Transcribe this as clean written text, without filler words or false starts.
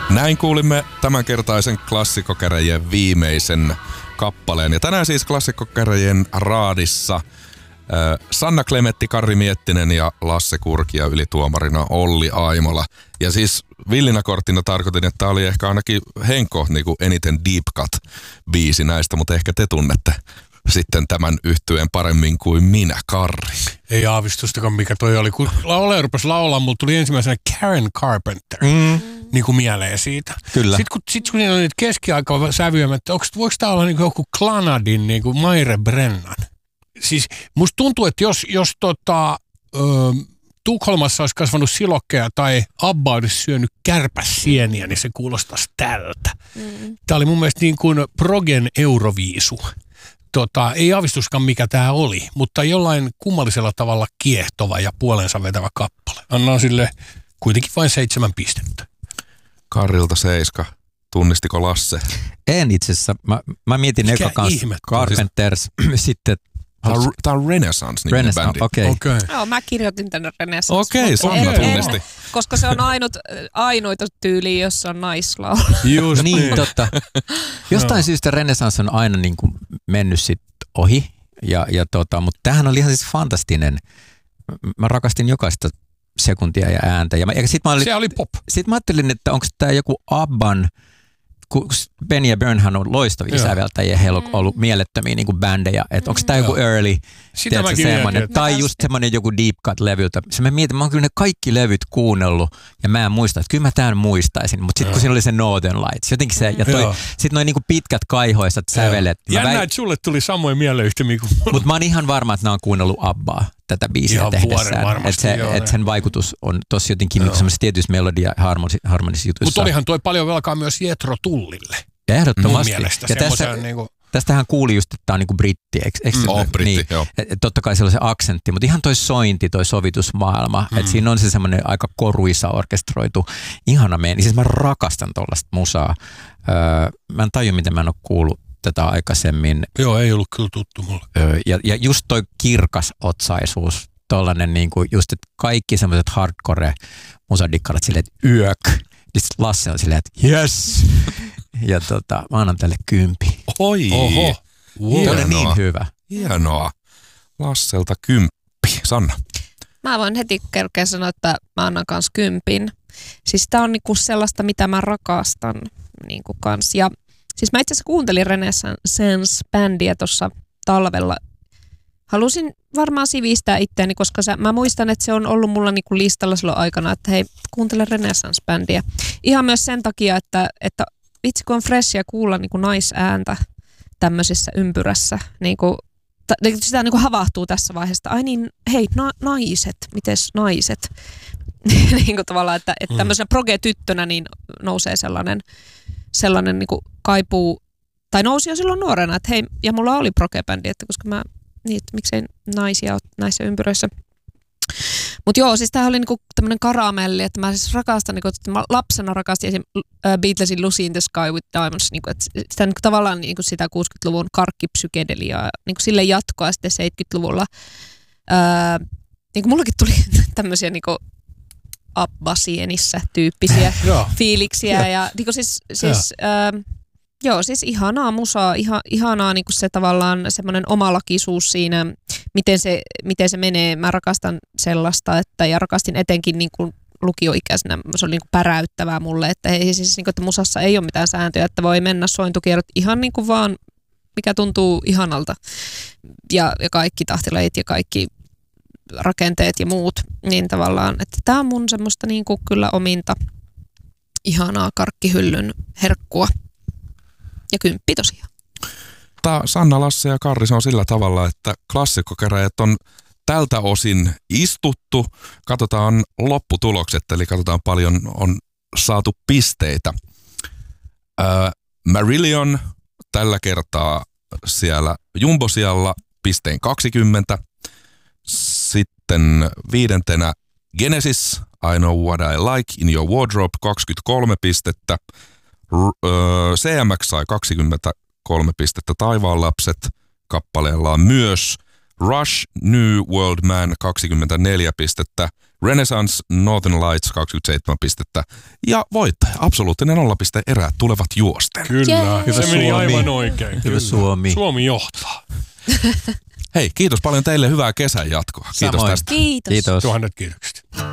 Näin kuulimme tämänkertaisen klassikkokäräjien viimeisen kappaleen. Ja tänään siis klassikkokäräjien raadissa Sanna Klemetti, Karri Miettinen ja Lasse Kurki ja ylituomarina Olli Aimola. Ja siis villinä korttina tarkoitin, että tämä oli ehkä ainakin Henko niin kuin eniten deep cut-biisi näistä, mutta ehkä te tunnette sitten tämän yhtyeen paremmin kuin minä, Karri. Ei aavistustakaan, mikä toi oli. Kun laulaja rupesi laulaa, mulla tuli ensimmäisenä Karen Carpenter niin kuin mieleen siitä. Kyllä. Sitten kun siinä on niitä keskiaikasävyjä, että voiko tämä olla niin kuin joku Clanadin niin kuin Maire Brennan? Siis musta tuntuu, että jos Tukholmassa olisi kasvanut silokkeja tai Abba olisi syönyt kärpäsieniä, niin se kuulostaisi tältä. Tämä oli mun mielestä niin kuin Progen Euroviisu. Ei aavistuskaan mikä tämä oli, mutta jollain kummallisella tavalla kiehtova ja puolensa vetävä kappale. Annan sille kuitenkin vain 7 pistettä. Karrilta 7. Tunnistiko Lasse? En itse asiassa. Mä mietin eka kanssa Carpenters, sitten... Tämä on Renaissance-niminen bändi. Okei. Joo, mä kirjoitin tänne Renaissance. Okei, Sanna tunnisti. Koska se on ainoita tyyliä, jossa on naislaulu. Just niin, totta. Jostain syystä Renaissance on aina niin kuin mennyt sit ohi, mutta tämähän oli ihan siis fantastinen. Mä rakastin jokaista sekuntia ja ääntä. Se oli pop. Sitten mä ajattelin, että onko tämä joku Abban, kun Benny ja Bernhan on loistavia säveltäjiä ja heillä on ollut mielettömiä niin kuin bändejä, että onko tämä joku early, tai just semmoinen joku deep cut-levyltä. Mä mietin, mä oon kyllä ne kaikki levyt kuunnellut ja mä en muista, että kyllä mä tämän muistaisin, mutta sitten kun siinä oli se Northern Lights, jotenkin se, ja sitten noin niin kuin pitkät kaihoisat sävelet. Jännä, että sulle tuli samoja mieleyhtymiä kuin mulle. Mutta mä oon ihan varma, että nämä on kuunnellut Abbaa tätä biisiä tehdessään. Että sen vaikutus on tossa jotenkin semmoisessa tietyissä melodia- ja harmonisissa jutuissa. Mutta olihan toi paljon velkaa myös Jethro Tullille. Ehdottomasti. Ja tästähän kuuli just, että tämä on niinku britti, eikö britti, joo. Totta kai siellä on se aksentti, mutta ihan toi sointi, toi sovitusmaailma, että siinä on se semmoinen aika koruisa orkestroitu, ihana meni. Siis mä rakastan tollaista musaa. Mä en tajua, miten mä en ole kuullut tätä aikaisemmin. Joo, ei ollut kyllä tuttu mulle. Ja just toi kirkas otsaisuus, tollanen niinku just, että kaikki semmoiset hardcore musadikkarat silleen, että yök. Sitten Lasse on silleen, että yes! Ja mä annan tälle 10. Oi! Oho! Wow. Tämä on niin hyvä. Hienoa. Lasselta 10. Sanna? Mä voin heti kerkeä sanoa, että mä annan kans 10. Siis tää on niinku sellaista, mitä mä rakastan niinku kans. Ja siis mä itse asiassa kuuntelin Renaissance-bändiä tuossa talvella. Halusin varmaan sivistää itseäni, koska mä muistan, että se on ollut mulla niinku listalla silloin aikana, että hei, kuuntele Renaissance-bändiä. Ihan myös sen takia, että vitsi kun on freshia kuulla niinku naisääntä tämmöisessä ympyrässä. Sitä niinku havahtuu tässä vaiheessa. Ai niin, hei, naiset, mites naiset? Niinku tavallaan, että tämmöisenä proge-tyttönä niin nousee sellainen niinku kaipuu, tai nousi jo silloin nuorena, että hei, ja mulla oli proge-bändi, että koska miksei naisia ole näissä ympyröissä. Mutta joo, siis tää oli niinku tämmönen karamelli, että mä siis rakastan, niinku, että mä lapsena rakastin esim. Beatlesin Lucy in the Sky with Diamonds, niinku, että sitä niinku, tavallaan niinku sitä 60-luvun karkkipsykedeliaa, niinku sille jatkoa sitten 70-luvulla. Niinku mullakin tuli tämmöisiä niinku Abba-sienissä tyyppisiä fiiliksiä ja niinku siis ihanaa musaa, ihanaa niinku se tavallaan semmoinen omalakisuus siinä, miten se menee. Mä rakastan sellaista, ja rakastin etenkin niinku lukioikäisenä, se oli niinku päräyttävää mulle, että että musassa ei ole mitään sääntöjä, että voi mennä sointukierrot ihan niinku vaan, mikä tuntuu ihanalta. Ja kaikki tahtilajit ja kaikki rakenteet ja muut, niin tavallaan, että tää on mun semmoista niinku kyllä ominta ihanaa karkkihyllyn herkkua. Ja 10 tosiaan. Sanna, Lasse ja Karri, se on sillä tavalla, että klassikkokäräjät on tältä osin istuttu. Katsotaan lopputulokset, eli katsotaan paljon on saatu pisteitä. Marillion tällä kertaa siellä jumbosijalla pisteen 20. Sitten 5. Genesis, I Know What I Like in Your Wardrobe, 23 pistettä. CMX sai 23 pistettä, Taivaanlapset kappaleellaan myös. Rush, New World Man 24 pistettä, Renaissance Northern Lights 27 pistettä ja voittaja absoluuttinen 0 erät tulevat juosten. Kyllä, Hyvä se meni Suomi. aivan oikein. Hyvä Suomi. Suomi johtaa. Hei, kiitos paljon teille, hyvää kesän jatkoa. Kiitos Samoin. tästä. Kiitos. Kiitos. 1000 kiitokset.